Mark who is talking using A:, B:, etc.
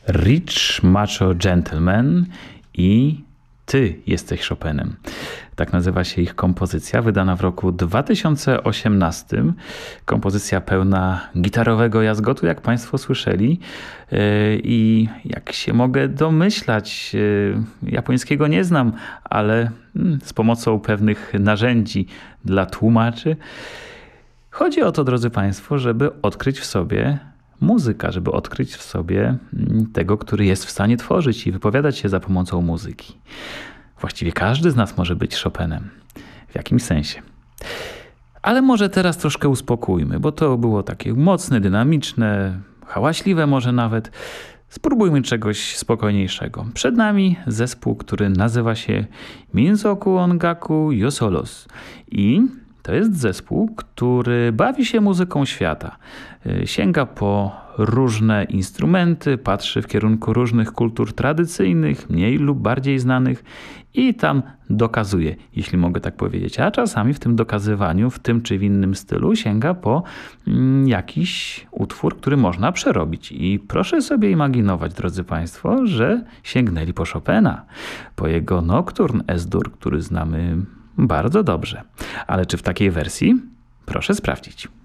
A: Rich Macho Gentleman i Ty jesteś Chopinem. Tak nazywa się ich kompozycja, wydana w roku 2018. Kompozycja pełna gitarowego jazgotu, jak Państwo słyszeli. I jak się mogę domyślać, japońskiego nie znam, ale z pomocą pewnych narzędzi dla tłumaczy chodzi o to, drodzy Państwo, żeby odkryć w sobie muzyka, żeby odkryć w sobie tego, który jest w stanie tworzyć i wypowiadać się za pomocą muzyki. Właściwie każdy z nas może być Chopinem. W jakimś sensie. Ale może teraz troszkę uspokójmy, bo to było takie mocne, dynamiczne, hałaśliwe może nawet. Spróbujmy czegoś spokojniejszego. Przed nami zespół, który nazywa się Minsoku Ongaku Yosolos. I to jest zespół, który bawi się muzyką świata. Sięga po różne instrumenty, patrzy w kierunku różnych kultur tradycyjnych, mniej lub bardziej znanych i tam dokazuje, jeśli mogę tak powiedzieć. A czasami w tym dokazywaniu, w tym czy w innym stylu sięga po jakiś utwór, który można przerobić. I proszę sobie imaginować, drodzy Państwo, że sięgnęli po Chopina, po jego Nocturne S-dur, który znamy bardzo dobrze. Ale czy w takiej wersji? Proszę sprawdzić.